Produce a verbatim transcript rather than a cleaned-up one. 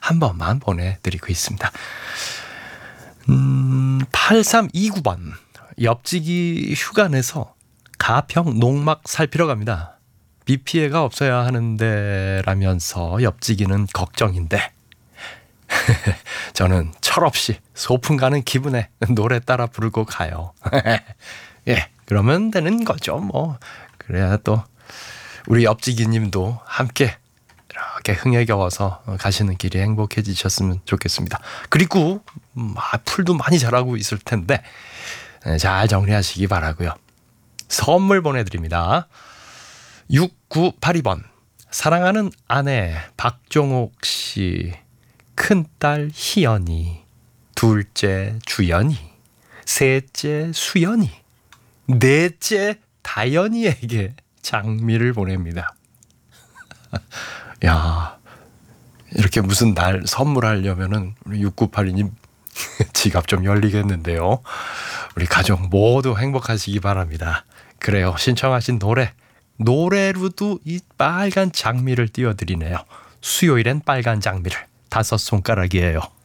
한 번만 보내드리고 있습니다. 음, 팔삼이구 번 옆지기 휴가 내서 가평 농막 살피러 갑니다. 비 피해가 없어야 하는데 라면서 옆지기는 걱정인데 저는 철없이 소풍 가는 기분에 노래 따라 부르고 가요. 예, 그러면 되는 거죠. 뭐 그래야 또 우리 옆지기님도 함께 이렇게 흥에 겨워서 가시는 길이 행복해지셨으면 좋겠습니다. 그리고 음, 아, 풀도 많이 자라고 있을 텐데 잘 정리하시기 바라고요. 선물 보내드립니다. 육구팔이 번 사랑하는 아내 박종옥 씨, 큰딸 희연이, 둘째 주연이, 셋째 수연이, 넷째 다연이에게 장미를 보냅니다. 야, 이렇게 무슨 날 선물하려면은 우리 육구팔이 님 지갑 좀 열리겠는데요. 우리 가족 모두 행복하시기 바랍니다. 그래요. 신청하신 노래, 노래로도 이 빨간 장미를 띄워드리네요. 수요일엔 빨간 장미를, 다섯 손가락이에요.